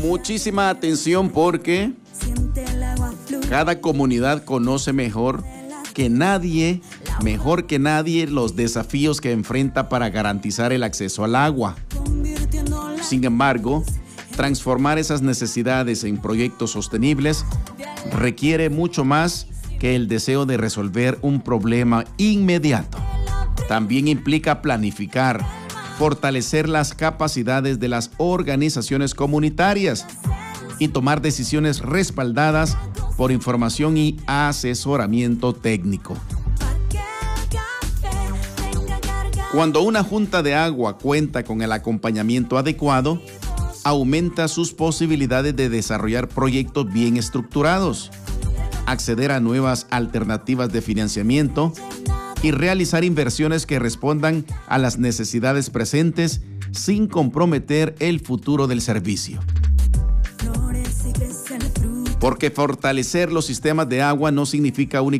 Muchísima atención porque cada comunidad conoce mejor que nadie los desafíos que enfrenta para garantizar el acceso al agua. Sin embargo, transformar esas necesidades en proyectos sostenibles requiere mucho más que el deseo de resolver un problema inmediato. También implica planificar, fortalecer las capacidades de las organizaciones comunitarias y tomar decisiones respaldadas por información y asesoramiento técnico. Cuando una junta de agua cuenta con el acompañamiento adecuado, aumenta sus posibilidades de desarrollar proyectos bien estructurados, acceder a nuevas alternativas de financiamiento y realizar inversiones que respondan a las necesidades presentes sin comprometer el futuro del servicio. Porque fortalecer los sistemas de agua no significa únicamente